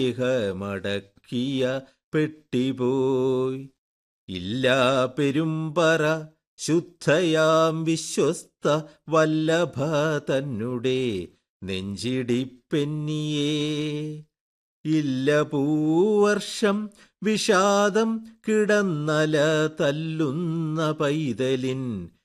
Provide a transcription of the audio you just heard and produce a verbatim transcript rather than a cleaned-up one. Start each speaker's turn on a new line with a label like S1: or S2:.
S1: മടക്കിയ പെട്ടിപോയി. ഇല്ലാ പെരുമ്പറ ശുദ്ധയാം വിശ്വസ്ത വല്ലഭ തന്നെ നെഞ്ചിടിപ്പെന്നിയേ. ഇല്ല പൂവർഷം വിഷാദം കിടന്നല തല്ലുന്ന പൈതലിൻ